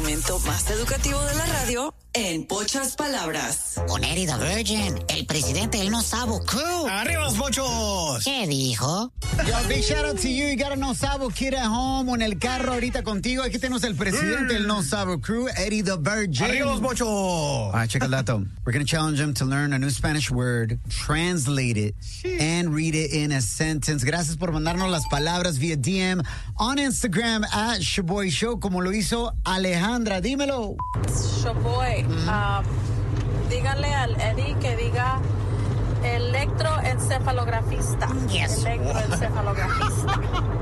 segmento más educativo de la radio en pocas palabras. Con Eddie the Virgin, el presidente del No Sabo Crew. ¡Arriba los pochos! ¿Qué dijo? Yo, big shout out to you. You got a No Sabo kid at home o en el carro ahorita contigo. Aquí tenemos el presidente del No Sabo Crew, Eddie the Virgin. ¡Arriba los pochos! All right, check it out, though. We're going to challenge him to learn a new Spanish word, translate it, and read it in a sentence. Gracias por mandarnos las palabras via DM on Instagram at Shaboy Show, como lo hizo Alejandra. Dímelo. Shaboy, díganle al Eddie que diga electroencefalografista. Yes. Electroencefalografista.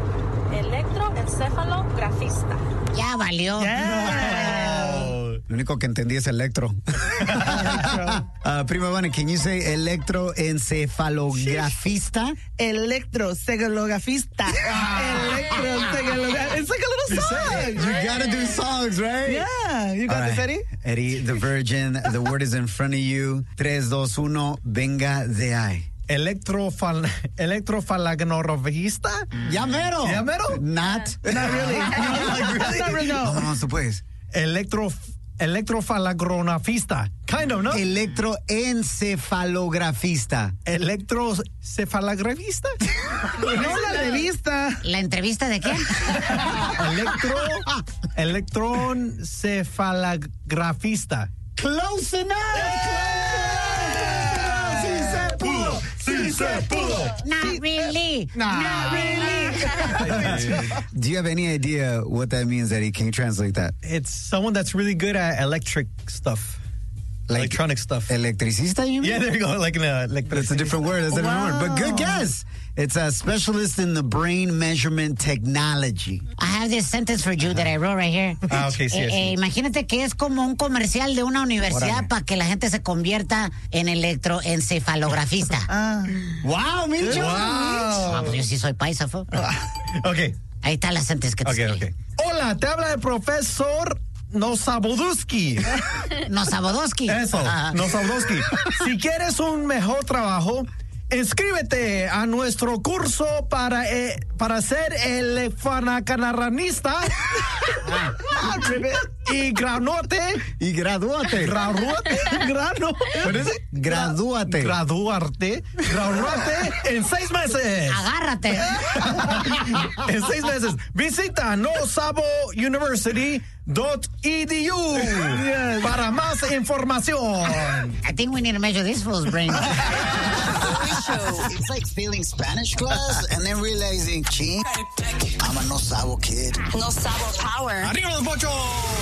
Electroencefalografista. Ya valió. Lo único que entendí es electro. Prima Vane, can you say electroencefalografista? Electroencefalografista. It's like a little song. You gotta do songs, right? Yeah. You got All this, right. Eddie? Eddie the Virgin, the word is in front of you. 3, 2, 1, venga de ahí. Electrofalagnorofista. Ya mero. ¿Ya mero? Not really. Not really, no. Vamos, tú puedes. Electrofalagronafista. Kind of, ¿no? Electroencefalografista. ¿Electrocefalagrafista? No la revista. ¿La entrevista de quién? Electroencefalagrafista. Close enough. ¡Sí se pudo! Not really. Not really. Do you have any idea what that means, Eddie? Can you translate that? It's someone that's really good at electric stuff. Like electronic stuff. Electricista, you mean? Yeah, there you go. Like That's a different word. That's a different word. But good guess. It's a specialist in the brain measurement technology. I have this sentence for you that I wrote right here. Okay, sí. Imagínate que es como un comercial de una universidad para que la gente se convierta en electroencefalografista. Wow, Mincho. Ah, pues yo sí soy paisa, fo. Okay. Ahí está la sentence que te escribí. Okay. Hola, te habla el profesor Nosabodowski. Nosabodowski. Eso, Nosabodowski. Si quieres un mejor trabajo, inscríbete a nuestro curso para ser elefanacanarranista y gradúate. Graduarte en 6 meses. Agárrate. En 6 meses. Visita nosabouniversity.edu para más información. I think we need to measure this fool's brain. It's like failing Spanish class and then realizing, I'm a No Sabo kid. No Sabo Power. ¡Arriba los pochos!